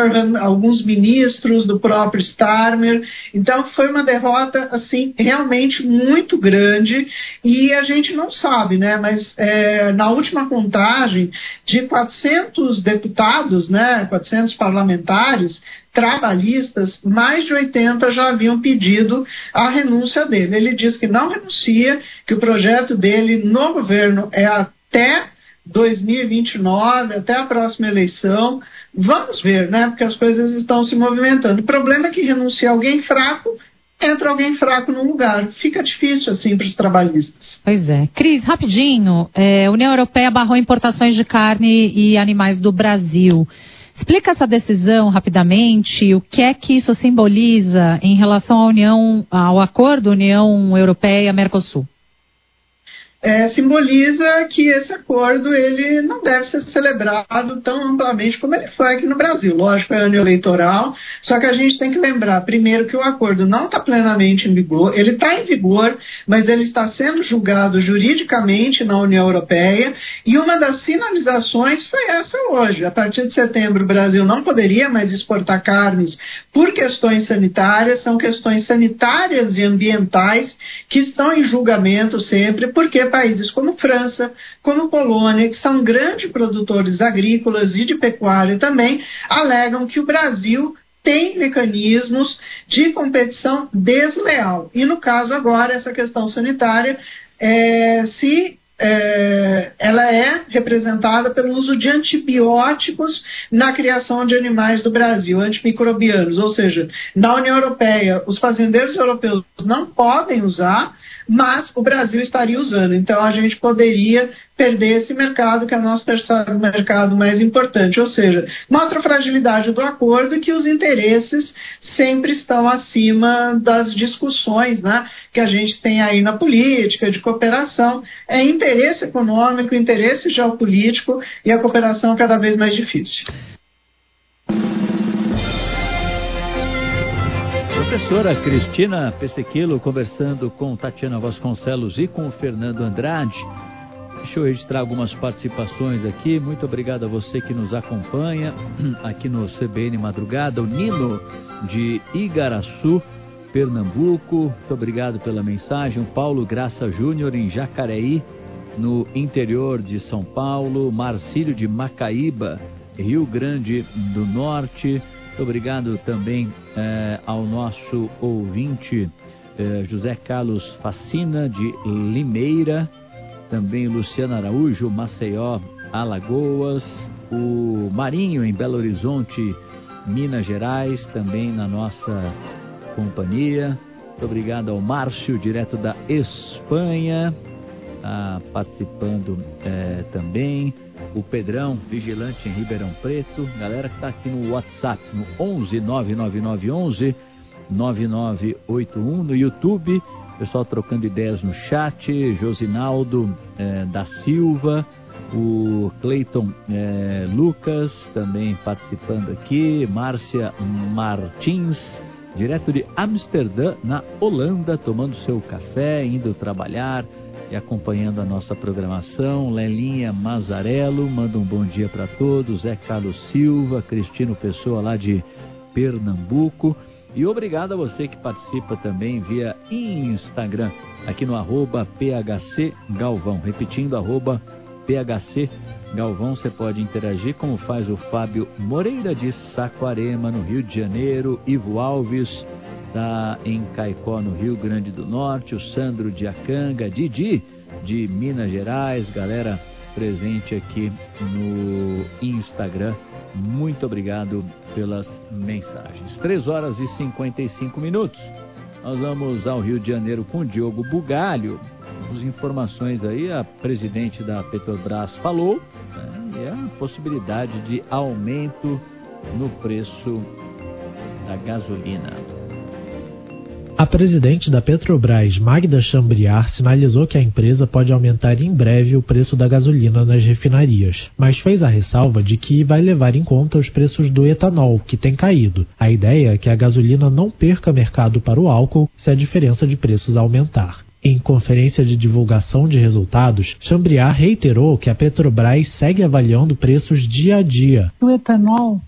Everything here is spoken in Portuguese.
Durham, alguns ministros do próprio Starmer. Então foi uma derrota assim realmente muito grande, e a gente não sabe, né? Mas na última contagem de 400 deputados, né, 400 parlamentares trabalhistas, mais de 80 já haviam pedido a renúncia dele. Ele diz que não renuncia, que o projeto dele no governo é até 2029, até a próxima eleição. Vamos ver, né? Porque as coisas estão se movimentando. O problema é que renuncia alguém fraco, entra alguém fraco no lugar. Fica difícil assim para os trabalhistas. Pois é. Cris, rapidinho, a União Europeia barrou importações de carne e animais do Brasil. Explica essa decisão rapidamente, o que é que isso simboliza em relação ao acordo União Europeia-Mercosul? Simboliza que esse acordo ele não deve ser celebrado tão amplamente como ele foi aqui no Brasil. Lógico, é ano eleitoral, só que a gente tem que lembrar, primeiro, que o acordo não está plenamente em vigor. Ele está em vigor, mas ele está sendo julgado juridicamente na União Europeia, e uma das sinalizações foi essa hoje. A partir de setembro, o Brasil não poderia mais exportar carnes por questões sanitárias, são questões sanitárias e ambientais que estão em julgamento sempre, porque países como França, como Polônia, que são grandes produtores agrícolas e de pecuária também, alegam que o Brasil tem mecanismos de competição desleal. E no caso agora, essa questão sanitária, ela é representada pelo uso de antibióticos na criação de animais do Brasil, antimicrobianos, ou seja, na União Europeia, os fazendeiros europeus não podem usar, mas o Brasil estaria usando. Então a gente poderia perder esse mercado, que é o nosso terceiro mercado mais importante. Ou seja, mostra a fragilidade do acordo, que os interesses sempre estão acima das discussões, né, que a gente tem aí na política, de cooperação. É interesse econômico, interesse geopolítico, e a cooperação cada vez mais difícil. Professora Cristina Pessequilo conversando com Tatiana Vasconcelos e com o Fernando Andrade. Deixa eu registrar algumas participações aqui. Muito obrigado a você que nos acompanha aqui no CBN Madrugada. O Nino de Igaraçu, Pernambuco. Muito obrigado pela mensagem. O Paulo Graça Júnior em Jacareí, no interior de São Paulo. Marcílio de Macaíba, Rio Grande do Norte. Muito obrigado também ao nosso ouvinte José Carlos Facina de Limeira. Também Luciano Araújo, Maceió, Alagoas. O Marinho em Belo Horizonte, Minas Gerais, também na nossa companhia. Muito obrigado ao Márcio, direto da Espanha, participando também. O Pedrão, vigilante em Ribeirão Preto. Galera que está aqui no WhatsApp, no 11 99911 9981. No YouTube, pessoal trocando ideias no chat. Josinaldo da Silva. O Cleiton Lucas também participando aqui. Márcia Martins, direto de Amsterdã, na Holanda, tomando seu café, indo trabalhar e acompanhando a nossa programação. Lelinha Mazarello manda um bom dia para todos. Zé Carlos Silva, Cristino Pessoa lá de Pernambuco. E obrigado a você que participa também via Instagram, aqui no @PHC Galvão. Repetindo, @PHC Galvão, você pode interagir, como faz o Fábio Moreira de Saquarema, no Rio de Janeiro. Ivo Alves está em Caicó, no Rio Grande do Norte. O Sandro de Acanga, Didi de Minas Gerais, galera presente aqui no Instagram. Muito obrigado pelas mensagens. 3h55. Nós vamos ao Rio de Janeiro com o Diogo Bugalho. As informações aí, a presidente da Petrobras falou, e a possibilidade de aumento no preço da gasolina. A presidente da Petrobras, Magda Chambriard, sinalizou que a empresa pode aumentar em breve o preço da gasolina nas refinarias, mas fez a ressalva de que vai levar em conta os preços do etanol, que tem caído. A ideia é que a gasolina não perca mercado para o álcool se a diferença de preços aumentar. Em conferência de divulgação de resultados, Chambriard reiterou que a Petrobras segue avaliando preços dia a dia. O etanol